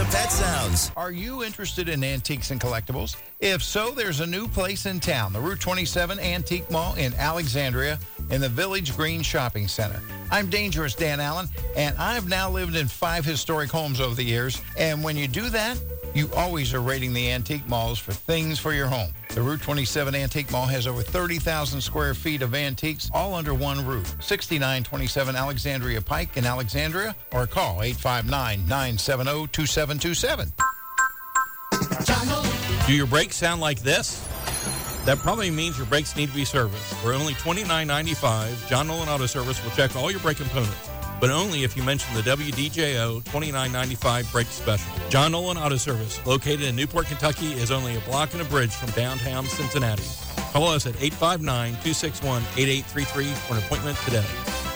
of Pet Sounds. Are you interested in antiques and collectibles? If so, there's a new place in town, the Route 27 Antique Mall in Alexandria in the Village Green Shopping Center. I'm Dangerous Dan Allen, and I've now lived in 5 historic homes over the years. And when you do that, you always are rating the antique malls for things for your home. The Route 27 Antique Mall has over 30,000 square feet of antiques, all under one roof. 6927 Alexandria Pike in Alexandria, or call 859-970-2727. Do your brakes sound like this? That probably means your brakes need to be serviced. For only $29.95, John Nolan Auto Service will check all your brake components, but only if you mention the WDJO $29.95 brake special. John Nolan Auto Service, located in Newport, Kentucky, is only a block and a bridge from downtown Cincinnati. Call us at 859-261-8833 for an appointment today.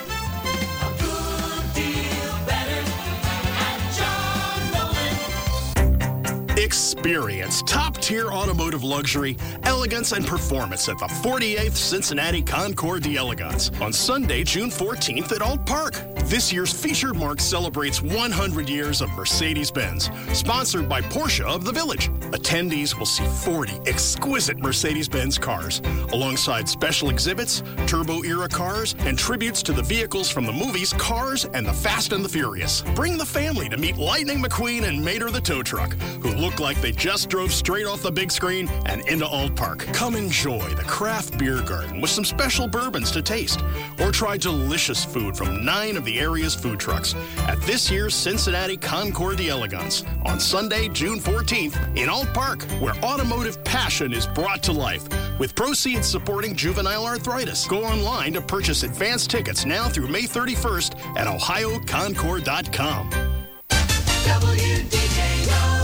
Experience top-tier automotive luxury, elegance, and performance at the 48th Cincinnati Concours d'Elegance on Sunday, June 14th at Alt Park. This year's featured mark celebrates 100 years of Mercedes-Benz, sponsored by Porsche of the Village. Attendees will see 40 exquisite Mercedes-Benz cars, alongside special exhibits, turbo-era cars, and tributes to the vehicles from the movies Cars and the Fast and the Furious. Bring the family to meet Lightning McQueen and Mater the tow truck, who look like they just drove straight off the big screen and into Alt Park. Come enjoy the craft beer garden with some special bourbons to taste, or try delicious food from 9 of the area's food trucks at this year's Cincinnati Concours d'Elegance on Sunday, June 14th in Alt Park, where automotive passion is brought to life with proceeds supporting juvenile arthritis. Go online to purchase advance tickets now through May 31st at ohioconcours.com. WDJO.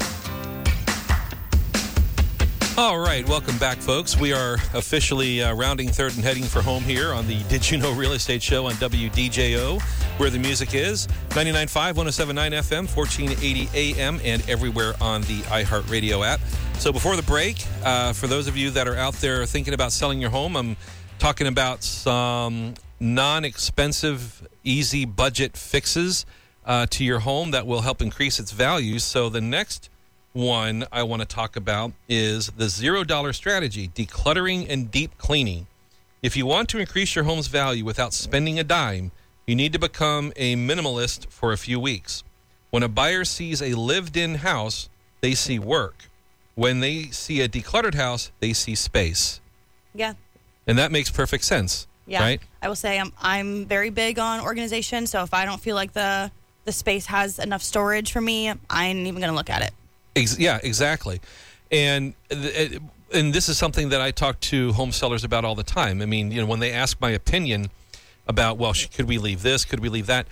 All right, welcome back, folks. We are officially rounding third and heading for home here on the Did You Know Real Estate Show on WDJO, where the music is. 99.5, 107.9 FM, 1480 AM, and everywhere on the iHeartRadio app. So before the break, for those of you that are out there thinking about selling your home, I'm talking about some non-expensive, easy budget fixes to your home that will help increase its value. So the next one I want to talk about is the $0 strategy, decluttering and deep cleaning. If you want to increase your home's value without spending a dime, you need to become a minimalist for a few weeks. When a buyer sees a lived-in house, they see work. When they see a decluttered house, they see space. Yeah. And that makes perfect sense, Yeah. right? I will say I'm very big on organization, so if I don't feel like the space has enough storage for me, I ain't even going to look at it. Yeah, exactly. And this is something that I talk to home sellers about all the time. I mean, when they ask my opinion about, well, could we leave this? Could we leave that?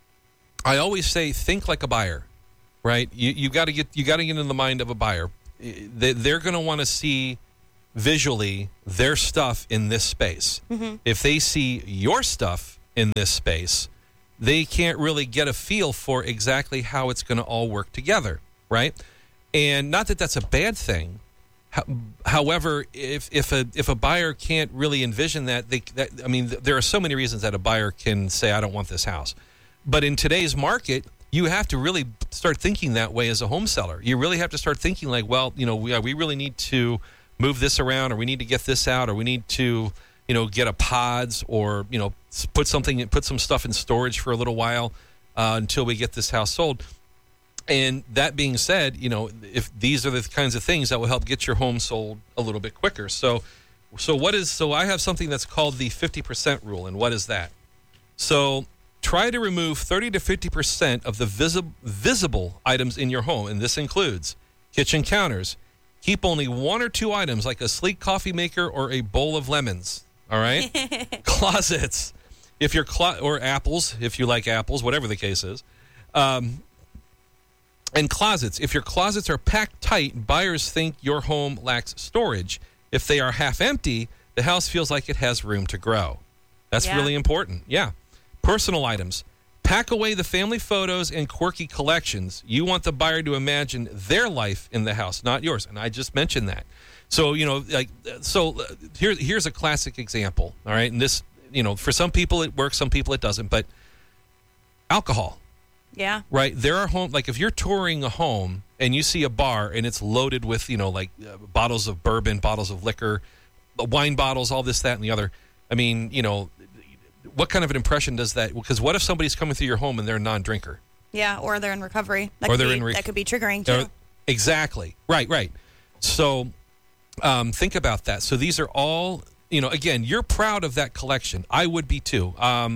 I always say, think like a buyer, right? You got to get into the mind of a buyer. They're going to want to see visually their stuff in this space. Mm-hmm. If they see your stuff in this space, they can't really get a feel for exactly how it's going to all work together, right? And not that that's a bad thing. However, if a buyer can't really envision that, there are so many reasons that a buyer can say, I don't want this house. But in today's market, you have to really start thinking that way as a home seller. You really have to start thinking like, well, we really need to move this around, or we need to get this out, or we need to, get a pods, or, put some stuff in storage for a little while until we get this house sold. And that being said, if these are the kinds of things that will help get your home sold a little bit quicker. So I have something that's called the 50% rule. And what is that? So try to remove 30 to 50% of the visible items in your home. And this includes kitchen counters. Keep only 1 or 2 items like a sleek coffee maker or a bowl of lemons. All right? Closets. Or apples, if you like apples, whatever the case is. And closets. If your closets are packed tight, buyers think your home lacks storage. If they are half empty, the house feels like it has room to grow. That's really important. Yeah. Personal items. Pack away the family photos and quirky collections. You want the buyer to imagine their life in the house, not yours. And I just mentioned that. So, here's a classic example. All right. And this, for some people it works, some people it doesn't. But alcohol. Yeah. Right? There are like if you're touring a home and you see a bar and it's loaded with, bottles of bourbon, bottles of liquor, wine bottles, all this, that, and the other. I mean, what kind of an impression does that? Because what if somebody's coming through your home and they're a non-drinker? Yeah, or they're in recovery. That could be triggering too. Exactly. Right. So think about that. So these are all, again, you're proud of that collection. I would be too.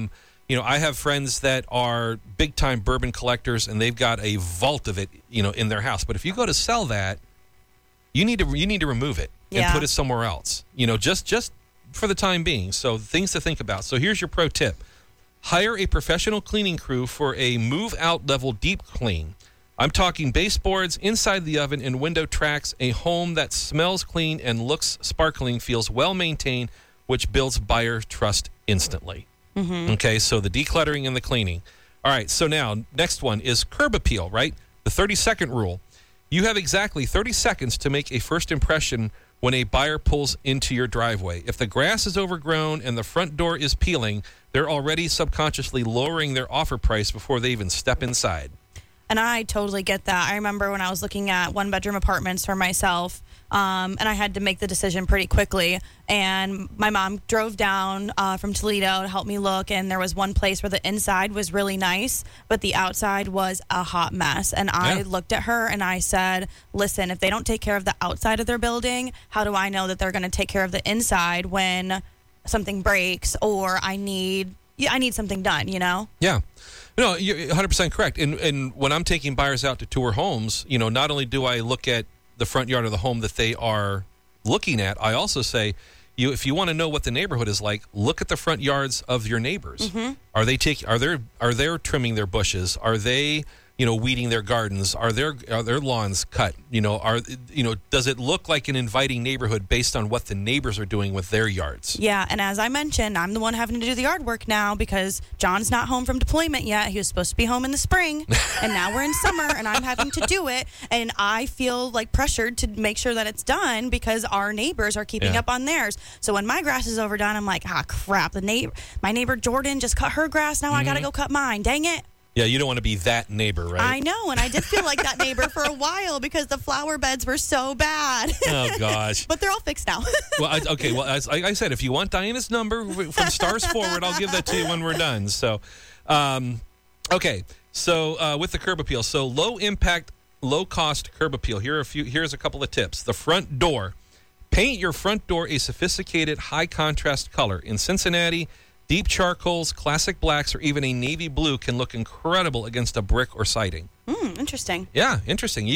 I have friends that are big-time bourbon collectors, and they've got a vault of it, in their house. But if you go to sell that, you need to remove it and put it somewhere else. Just for the time being. So things to think about. So here's your pro tip. Hire a professional cleaning crew for a move-out level deep clean. I'm talking baseboards, inside the oven, and window tracks. A home that smells clean and looks sparkling, feels well-maintained, which builds buyer trust instantly. Mm-hmm. Okay, so the decluttering and the cleaning. All right, so now, next one is curb appeal, right? The 30-second rule. You have exactly 30 seconds to make a first impression when a buyer pulls into your driveway. If the grass is overgrown and the front door is peeling, they're already subconsciously lowering their offer price before they even step inside. And I totally get that. I remember when I was looking at one-bedroom apartments for myself, and I had to make the decision pretty quickly. And my mom drove down from Toledo to help me look, and there was one place where the inside was really nice, but the outside was a hot mess. And I looked at her and I said, listen, if they don't take care of the outside of their building, how do I know that they're going to take care of the inside when something breaks or I need something done, Yeah. No, you're 100% correct. And when I'm taking buyers out to tour homes, not only do I look at the front yard of the home that they are looking at, I also say, if you want to know what the neighborhood is like, look at the front yards of your neighbors. Mm-hmm. Are they trimming their bushes? Are they weeding their gardens? Are their lawns cut? Does it look like an inviting neighborhood based on what the neighbors are doing with their yards? Yeah, and as I mentioned, I'm the one having to do the yard work now because John's not home from deployment yet. He was supposed to be home in the spring, and now we're in summer, and I'm having to do it, and I feel like pressured to make sure that it's done because our neighbors are keeping up on theirs. So when my grass is overdone, I'm like, crap, my neighbor Jordan just cut her grass, now I got to go cut mine. Dang it. Yeah, you don't want to be that neighbor, right? I know, and I did feel like that neighbor for a while because the flower beds were so bad. Oh, gosh. But they're all fixed now. Well, as I said, if you want Diana's number from stars forward, I'll give that to you when we're done. So, okay. So, with the curb appeal. So, low impact, low cost curb appeal. Here's a couple of tips. The front door. Paint your front door a sophisticated, high contrast color. In Cincinnati, deep charcoals, classic blacks, or even a navy blue can look incredible against a brick or siding. Interesting. Yeah, interesting.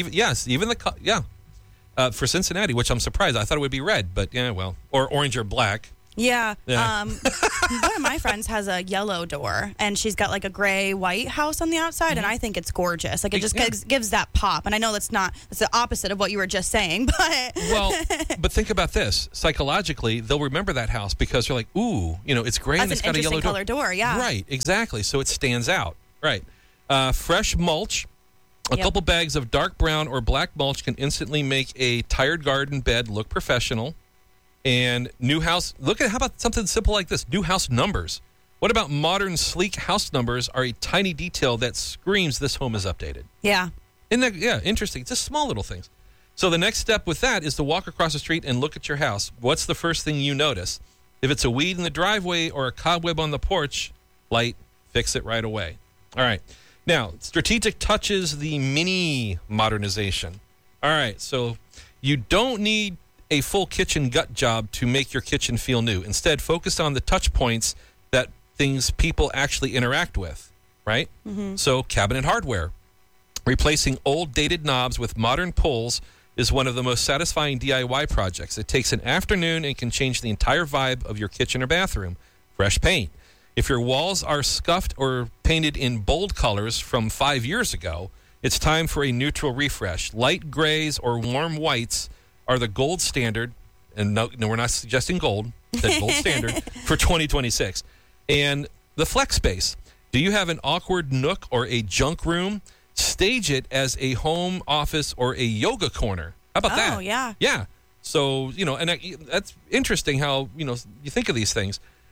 For Cincinnati, which I'm surprised. I thought it would be red, but or orange or black. Yeah. One of my friends has a yellow door, and she's got like a gray-white house on the outside, and I think it's gorgeous. Like, it just gives that pop. And I know that's the opposite of what you were just saying, but... Well, but think about this. Psychologically, they'll remember that house because they're like, ooh, it's gray and it's got a yellow door. Color door, yeah. Right, exactly. So it stands out. Right. Fresh mulch. A couple bags of dark brown or black mulch can instantly make a tired garden bed look professional. And new house, how about something simple like this? New house numbers. What about modern, sleek house numbers are a tiny detail that screams this home is updated. Yeah. Isn't that, interesting. Just small little things. So the next step with that is to walk across the street and look at your house. What's the first thing you notice? If it's a weed in the driveway or a cobweb on the porch, light, fix it right away. All right. Now, strategic touches, the mini modernization. All right. So you don't need a full kitchen gut job to make your kitchen feel new. Instead, focus on the touch points that things people actually interact with, right? Mm-hmm. So cabinet hardware. Replacing old dated knobs with modern pulls is one of the most satisfying DIY projects. It takes an afternoon and can change the entire vibe of your kitchen or bathroom. Fresh paint. If your walls are scuffed or painted in bold colors from 5 years ago, it's time for a neutral refresh. Light grays or warm whites are the gold standard, and no, we're not suggesting gold, the gold standard for 2026. And the flex space. Do you have an awkward nook or a junk room? Stage it as a home office or a yoga corner. How about that? Oh, yeah. Yeah. So, and that's interesting how, you think of these things.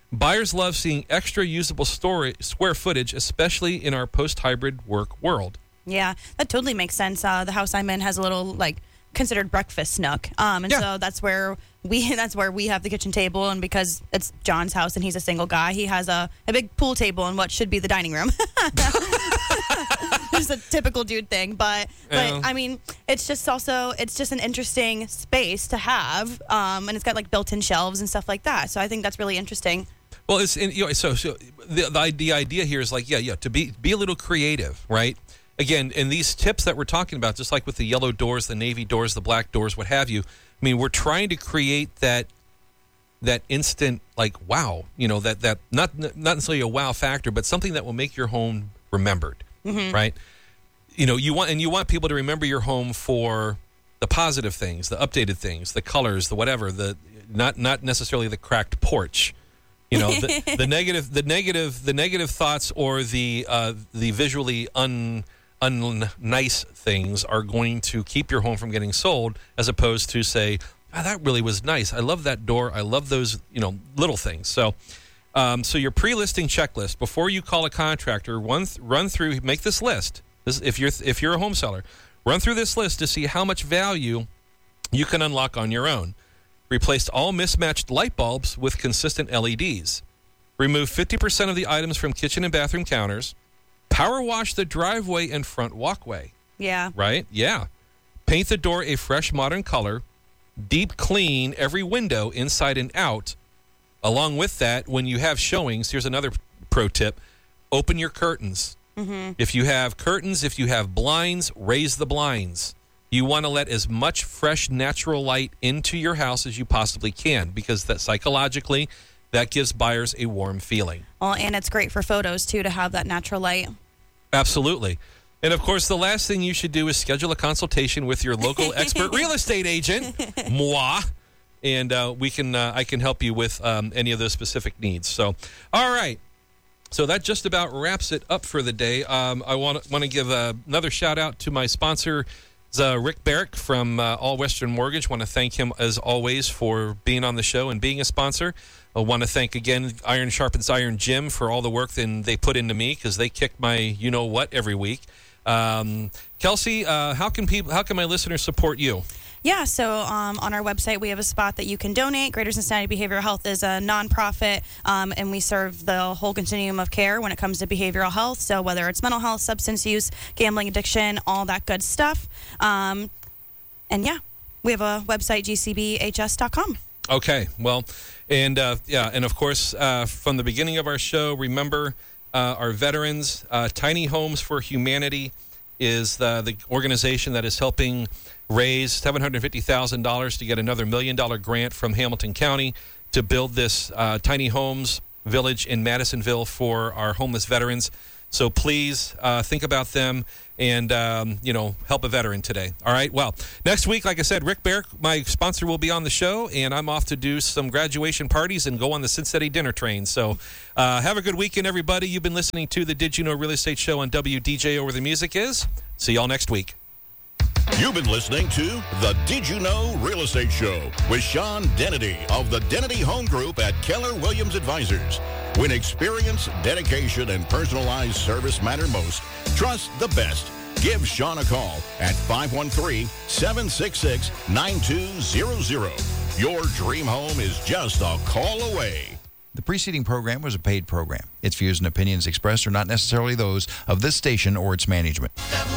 Buyers love seeing extra usable square footage, especially in our post-hybrid work world. Yeah, that totally makes sense. The house I'm in has a little considered breakfast nook, so that's where we have the kitchen table. And because it's John's house and he's a single guy, he has a big pool table in what should be the dining room. Just a typical dude thing, but I mean, it's just an interesting space to have, and it's got built-in shelves and stuff like that. So I think that's really interesting. Well, so the idea here is to be a little creative, right? Again, and these tips that we're talking about, just like with the yellow doors, the navy doors, the black doors, what have you. I mean, we're trying to create that instant wow, that not necessarily a wow factor, but something that will make your home remembered, right? You want people to remember your home for the positive things, the updated things, the colors, the whatever, not necessarily the cracked porch. The negative thoughts or the visually unnice things are going to keep your home from getting sold, as opposed to say, that really was nice. I love that door. I love those, little things. So your pre-listing checklist before you call a contractor, run through, make this list. If you're a home seller, run through this list to see how much value you can unlock on your own. Replace all mismatched light bulbs with consistent LEDs. Remove 50% of the items from kitchen and bathroom counters. Power wash the driveway and front walkway. Yeah. Right? Yeah. Paint the door a fresh modern color. Deep clean every window inside and out. Along with that, when you have showings, here's another pro tip. Open your curtains. If you have curtains, if you have blinds, raise the blinds. You want to let as much fresh, natural light into your house as you possibly can, because that psychologically, that gives buyers a warm feeling. Well, and it's great for photos, too, to have that natural light. Absolutely. And, of course, the last thing you should do is schedule a consultation with your local expert real estate agent, moi, and I can help you with any of those specific needs. So, all right. So that just about wraps it up for the day. I want to give another shout-out to my sponsor, Rick Barrick from All Western Mortgage. Want to thank him, as always, for being on the show and being a sponsor. I want to thank, again, Iron Sharpens Iron Gym for all the work that they put into me, because they kick my you-know-what every week. Kelsey, how can my listeners support you? Yeah, so on our website, we have a spot that you can donate. Greater Cincinnati Behavioral Health is a nonprofit, and we serve the whole continuum of care when it comes to behavioral health. So whether it's mental health, substance use, gambling addiction, all that good stuff. And yeah, we have a website, gcbhs.com. Okay, well, and of course, from the beginning of our show, remember our veterans. Tiny Homes for Humanity is the organization that is helping raise $750,000 to get another $1 million grant from Hamilton County to build this tiny homes village in Madisonville for our homeless veterans. So please think about them and, help a veteran today. All right. Well, next week, like I said, Rick Barrick, my sponsor, will be on the show, and I'm off to do some graduation parties and go on the Cincinnati dinner train. So have a good weekend, everybody. You've been listening to the Did You Know Real Estate Show on WDJO, where the music is. See y'all next week. You've been listening to the Did You Know Real Estate Show with Sean Dennedy of the Dennedy Home Group at Keller Williams Advisors. When experience, dedication, and personalized service matter most, trust the best. Give Sean a call at 513-766-9200. Your dream home is just a call away. The preceding program was a paid program. Its views and opinions expressed are not necessarily those of this station or its management.